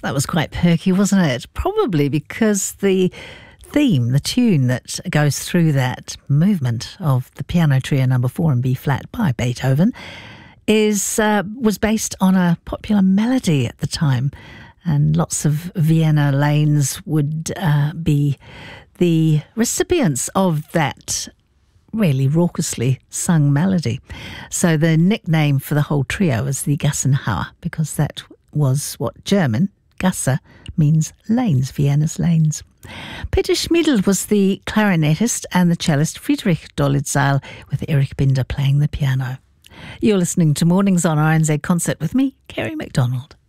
That was quite perky, wasn't it? Probably because the theme, the tune that goes through that movement of the Piano Trio No. 4 in B flat by Beethoven was based on a popular melody at the time, and lots of Vienna lanes would be the recipients of that really raucously sung melody. So the nickname for the whole trio is the Gassenhauer, because that was what German, Gasse, means lanes, Vienna's lanes. Peter Schmiedl was the clarinetist and the cellist Friedrich Dolitzeil with Erich Binder playing the piano. You're listening to Mornings on RNZ Concert with me, Kerry MacDonald.